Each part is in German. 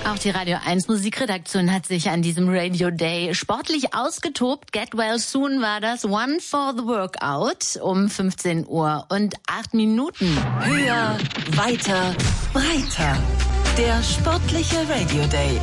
Auch die Radio 1 Musikredaktion hat sich an diesem Radio Day sportlich ausgetobt. Get Well Soon war das. One for the Workout um 15 Uhr und 8 Minuten. Höher, weiter, breiter. Der sportliche Radio Day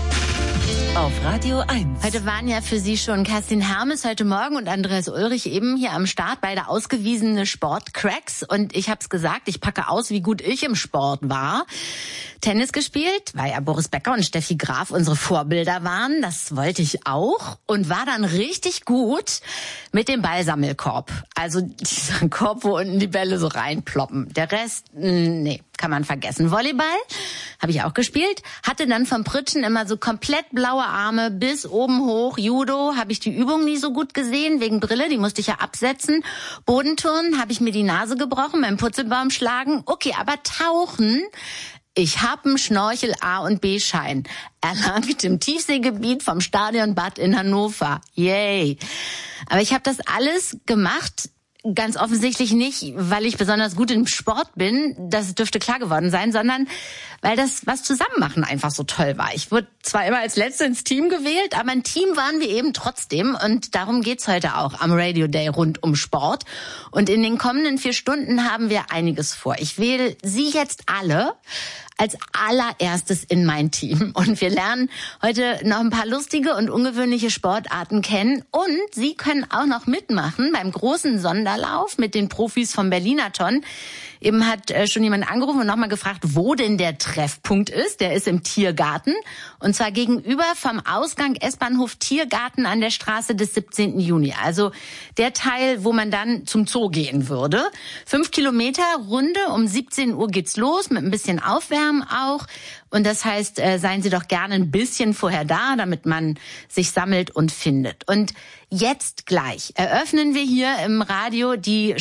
auf Radio 1. Heute waren ja für Sie schon Kerstin Hermes heute Morgen und Andreas Ulrich eben hier am Start, beide ausgewiesene Sportcracks. Und ich habe es gesagt, ich packe aus, wie gut ich im Sport war. Tennis gespielt, weil ja Boris Becker und Steffi Graf unsere Vorbilder waren. Das wollte ich auch und war dann richtig gut mit dem Ballsammelkorb. Also dieser Korb, wo unten die Bälle so reinploppen. Der Rest, nee, kann man vergessen. Volleyball habe ich auch gespielt. Hatte dann vom Pritschen immer so komplett blaue Arme bis oben hoch. Judo habe ich die Übung nie so gut gesehen, wegen Brille, die musste ich ja absetzen. Bodenturnen habe ich mir die Nase gebrochen, beim Purzelbaum schlagen. Okay, aber Tauchen... Ich habe einen Schnorchel A- und B-Schein erlangt im Tiefseegebiet vom Stadionbad in Hannover. Yay. Aber ich habe das alles gemacht, ganz offensichtlich nicht, weil ich besonders gut im Sport bin, das dürfte klar geworden sein, sondern weil das was Zusammenmachen einfach so toll war. Ich wurde zwar immer als Letzte ins Team gewählt, aber ein Team waren wir eben trotzdem und darum geht's heute auch am Radio Day rund um Sport. Und in den kommenden 4 Stunden haben wir einiges vor. Ich wähle Sie jetzt alle als allererstes in mein Team. Und wir lernen heute noch ein paar lustige und ungewöhnliche Sportarten kennen. Und Sie können auch noch mitmachen beim großen Sonderlauf mit den Profis vom Berlinathon. Eben hat schon jemand angerufen und nochmal gefragt, wo denn der Treffpunkt ist. Der ist im Tiergarten. Und zwar gegenüber vom Ausgang S-Bahnhof Tiergarten an der Straße des 17. Juni. Also der Teil, wo man dann zum Zoo gehen würde. 5 Kilometer Runde, um 17 Uhr geht's los, mit ein bisschen Aufwärmen auch. Und das heißt, seien Sie doch gerne ein bisschen vorher da, damit man sich sammelt und findet. Und jetzt gleich eröffnen wir hier im Radio die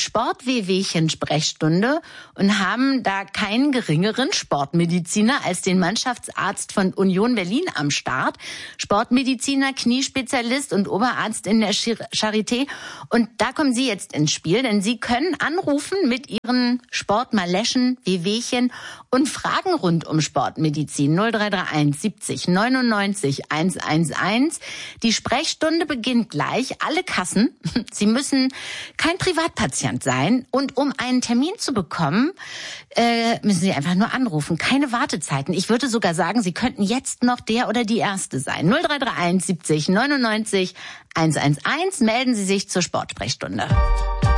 Sport-Wehwehchen-Sprechstunde und haben da keinen geringeren Sportmediziner als den Mannschaftsarzt von Union Berlin am Start. Sportmediziner, Kniespezialist und Oberarzt in der Charité. Und da kommen Sie jetzt ins Spiel, denn Sie können anrufen mit Ihren Sportmaleschen, Wehwehchen und Fragen rund um Sportmedizin. 0331 70 99 111. Die Sprechstunde beginnt gleich. Alle Kassen. Sie müssen kein Privatpatient sein. Und um einen Termin zu bekommen, müssen Sie einfach nur anrufen. Keine Wartezeiten. Ich würde sogar sagen, Sie könnten jetzt noch der oder die Erste sein. 0331 70 99 111. Melden Sie sich zur Sportsprechstunde.